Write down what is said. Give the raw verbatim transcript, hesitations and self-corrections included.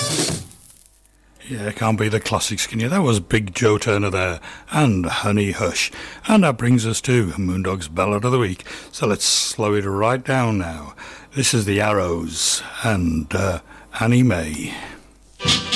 Yeah, can't be the classics, can you? That was Big Joe Turner there, and Honey Hush. And that brings us to Moondog's Ballad of the Week. So let's slow it right down now. This is the Arrows and uh, Annie Mae.